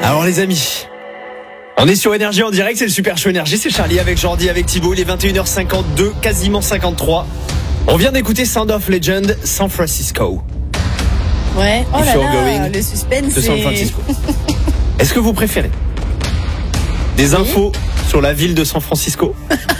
Alors les amis, on est sur Énergie en direct, c'est le Super Show Énergie, c'est Charlie avec Jordi, avec Thibaut, il est 21h52, quasiment 53. On vient d'écouter Sound of Legend, San Francisco. Ouais, oh If là you're là, going le suspense de San Francisco. Est-ce que vous préférez des infos sur la ville de San Francisco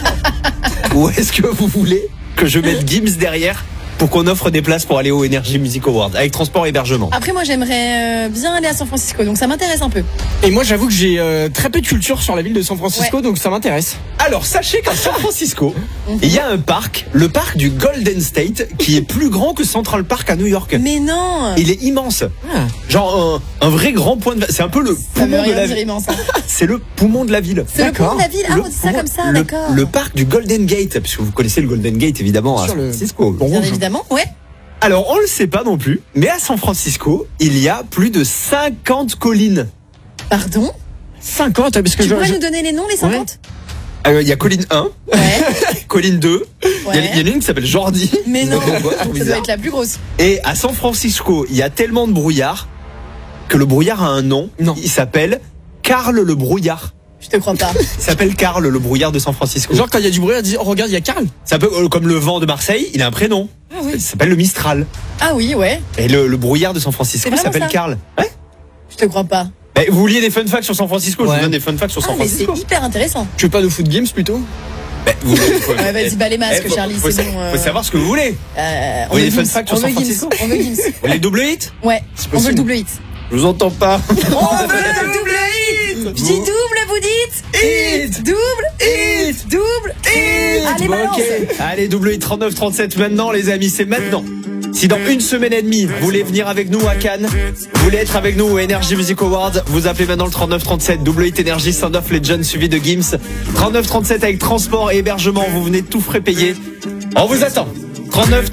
ou est-ce que vous voulez que je mette Gims derrière pour qu'on offre des places pour aller au Energy Music Awards avec transport et hébergement? Après, moi, j'aimerais bien aller à San Francisco, donc ça m'intéresse un peu. Et moi, j'avoue que j'ai très peu de culture sur la ville de San Francisco, donc ça m'intéresse. Alors, sachez qu'à San Francisco, il y a un parc, le parc du Golden State, qui est plus grand que Central Park à New York. Mais non. Il est immense. Genre un vrai grand point de... C'est un peu le Ça veut poumon de rien la dire ville. immense. Hein. C'est le poumon de la ville. C'est le poumon de la ville. Ah, Le on dit ça poumon- comme ça, le- d'accord. Le parc du Golden Gate, parce que vous connaissez le Golden Gate évidemment à Sur San le- Francisco. Bien évidemment, ouais. Alors, on le sait pas non plus, mais à San Francisco, il y a plus de 50 collines. Pardon. 50, parce que Tu pourrais nous donner les noms, les 50? Il y a colline 1, Ouais. colline 2, il y Ouais. en a une qui s'appelle Jordi. Mais non. Trop Ça doit bizarre. être la plus grosse. Et à San Francisco, il y a tellement de brouillard que le brouillard a un nom. Non. Il s'appelle Karl le brouillard. Je te crois pas. Il s'appelle Karl le brouillard de San Francisco. Genre, quand il y a du bruit, on dit, oh, regarde, il y a Karl. C'est un peu comme le vent de Marseille, il a un prénom. Ah oui. Il s'appelle le Mistral. Ah oui, ouais. Et le brouillard de San Francisco C'est vraiment s'appelle ça Karl. Ouais. Je te crois pas. Vous vouliez des fun facts sur San Francisco? Je Ouais. vous donne des fun facts sur Ah, San mais c'est Francisco. hyper intéressant. Tu veux pas nous foutre Games plutôt? Ouais, vas-y, bas les masques, Charlie, faut, c'est bon. faut savoir ce que vous voulez. On voulez veut des fun Gims, facts sur on veut San Gims, Francisco on veut Gims. Vous voulez double hit? Ouais, on veut le possible. double hit. Je vous entends pas. On veut le double hit. Je dis double, vous dites Hit. double, Hit. double, Allez, Bon, balance. ok. Allez, double hit 39-37 maintenant, les amis, c'est maintenant. Si dans une semaine et demie, vous voulez venir avec nous à Cannes, vous voulez être avec nous au Energy Music Awards, vous appelez maintenant le 39-37, double hit Energy, Sound of Legend suivi de Gims. 39-37 avec transport et hébergement, vous venez tout frais payer. On vous attend. 39-37.